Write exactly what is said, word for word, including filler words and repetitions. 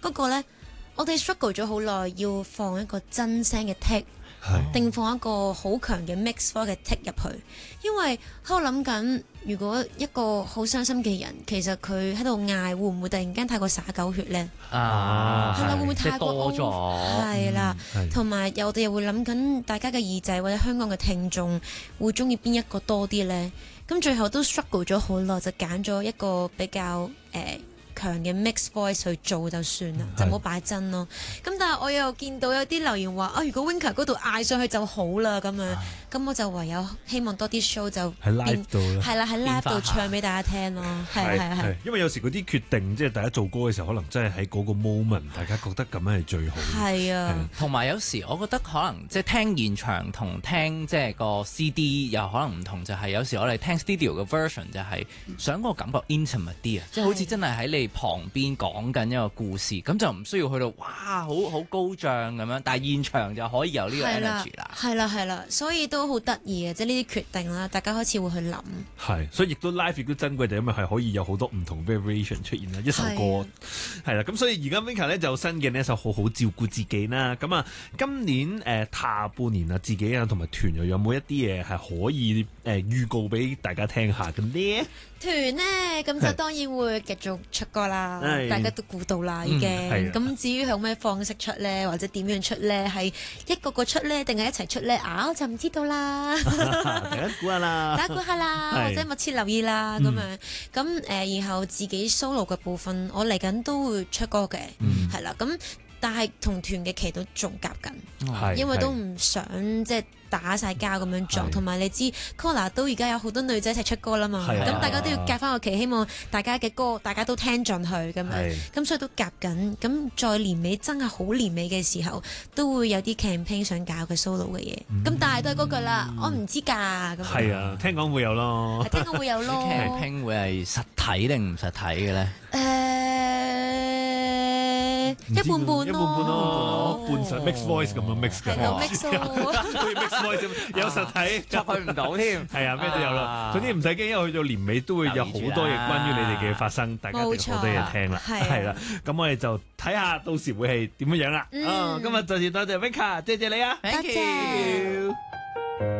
嗰個咧，我哋 struggle 咗好耐，要放一個真聲嘅 take。定放一個好強嘅 mix voice 嘅 tick 入去，因為喺度諗緊，如果一個好傷心嘅人，其實佢喺度嗌，會唔會突然間太過灑狗血呢？ 啊， 係咪會唔會太過多咗？ 係啦，同埋又我哋又會諗緊，大家嘅耳仔或者香港嘅聽眾會中意邊一個多啲呢？咁最後都 struggle 咗好耐，就揀咗一個比較誒、呃強嘅 mix voice 去做就算啦，就唔好擺真咯。咁但係我又見到有啲留言話啊，如果 Winka 嗰度嗌上去就好啦咁樣，咁我就唯有希望多啲 show 就喺 live 度啦， 係啦喺 live 度唱俾大家聽咯，係係係。 因為有時嗰啲決定即係大家做歌嘅時候，可能真係喺嗰個 moment，大家覺得咁樣係最好。 係啊， 同埋有時我覺得可能即係聽現場同聽即係個 C D 又可能唔同，就係有時我哋聽 studio 嘅 version 就係想個感覺 intimate 啲啊，即係好似真係喺你旁邊講緊一個故事，咁就唔需要去到哇好好高漲咁樣，但係現場就可以有呢個 energy 啦。 係啦係啦，所以都好得意嘅，即係呢啲決定啦，大家開始會去諗。 係，所以亦都 live 亦都珍貴，就因為係可以有好多唔同 variation 出現啦，一首歌係啦。咁所以而家 Winka 咧就新嘅呢一首好好照顧自己啦。咁啊，今年誒、呃、下半年啊，自己啊同埋團又有冇一啲嘢係可以誒、呃、預告俾大家聽下嘅呢？ 團呢，咁就當然會繼續出歌啦，大家都估到啦已經。咁、嗯、至於有咩方式出呢？或者點樣出呢？係一個個出呢？定係一齊出呢？啊，我就唔知道啦。 大家估下啦， 大家估下啦，或者密切留意啦咁、嗯、樣。咁誒、呃，然後自己 solo 嘅部分，我嚟緊都會出歌嘅，係、嗯、啦。咁但係同團嘅期都仲夾緊，因為都唔想即係打晒交咁樣做，同埋你知 Kola 都而家有好多女仔一齊出歌啦嘛，咁大家都要夾翻個期，希望大家嘅歌大家都聽進去咁樣，咁所以都夾緊。咁在年尾真係好年尾嘅時候，都會有啲 campaign 想搞嘅 solo 嘅嘢，咁、嗯、但係都係嗰句啦，我唔知㗎。咁係啊，聽講會有咯， 聽講會有咯。 campaign 會係實體定唔實體嘅咧？ 誒、呃，一半半咯， 一半半咯，半實 mix voice 咁樣 mix 嘅， 係 mix 咯， 好似 mix voice 有實體， 插去唔到添。 係啊，咩都有啦。總之唔使驚，因為去到年尾都會有好多嘢關於你哋嘅發生，大家一定好多嘢聽啦。係啦，咁我哋就睇下到時會係點樣樣啦。嗯，今日再次多謝 Winka，謝謝你啊 ，Thank you。